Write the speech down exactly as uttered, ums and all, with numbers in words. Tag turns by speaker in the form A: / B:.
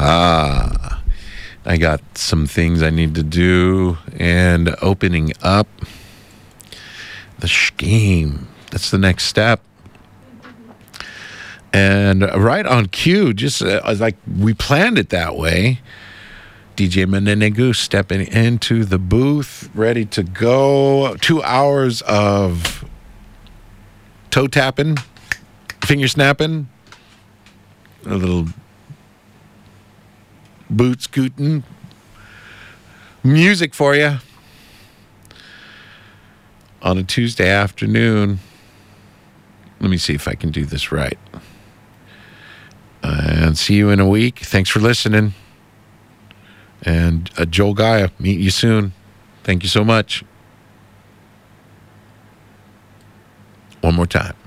A: Ah, I got some things I need to do, and opening up the scheme. That's the next step. And right on cue, just uh, like we planned it that way, D J Menenegu stepping into the booth, ready to go. Two hours of toe tapping, finger snapping, a little boot scooting, music for you on a Tuesday afternoon. Let me see if I can do this right. And see you in a week. Thanks for listening. And uh, Joel Gaia, meet you soon. Thank you so much. One more time.